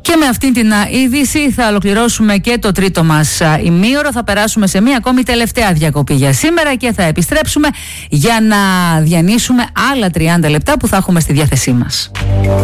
Και με αυτήν την είδηση θα ολοκληρώσουμε και το τρίτο μας ημίωρο. Θα περάσουμε σε μία ακόμη τελευταία διακοπή για σήμερα και θα επιστρέψουμε για να διανύσουμε άλλα 30 λεπτά που θα έχουμε στη διάθεσή μας.